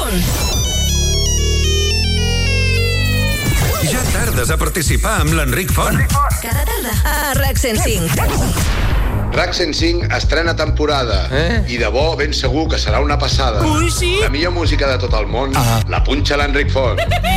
Font. Ja tardes a participar amb l'Enric Font. Cada tarda a RAC 105. RAC 105 estrena temporada i de bo ben segur que serà una passada. Ui, sí? La millor música de tot el món la punxa l'Enric Font.